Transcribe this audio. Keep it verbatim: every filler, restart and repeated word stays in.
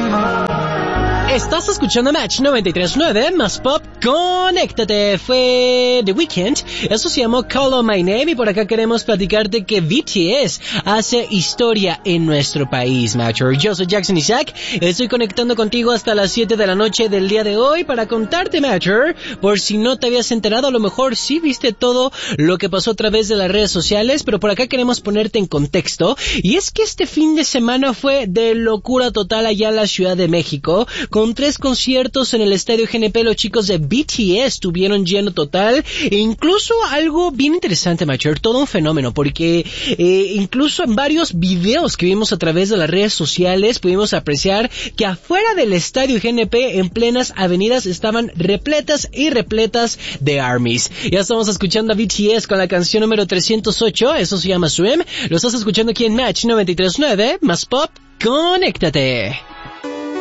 Estás escuchando Match noventa y tres punto nueve más Pop. Conéctate. Fue The Weeknd. Eso se llamó Call on My Name. Y por acá queremos platicarte que B T S hace historia en nuestro país, Matcher. Yo soy Jackson Isaac. Estoy conectando contigo hasta las siete de la noche del día de hoy para contarte, Matcher. Por si no te habías enterado, a lo mejor sí viste todo lo que pasó a través de las redes sociales, pero por acá queremos ponerte en contexto. Y es que este fin de semana fue de locura total allá en la Ciudad de México. Con tres conciertos en el Estadio G N P, los chicos de B T S tuvieron lleno total. E incluso algo bien interesante, Macher, todo un fenómeno, porque eh, incluso en varios videos que vimos a través de las redes sociales pudimos apreciar que afuera del Estadio G N P, en plenas avenidas, estaban repletas y repletas de ARMYs. Ya estamos escuchando a B T S con la canción número trescientos ocho, eso se llama Swim. Lo estás escuchando aquí en Match noventa y tres punto nueve, más Pop. Conéctate.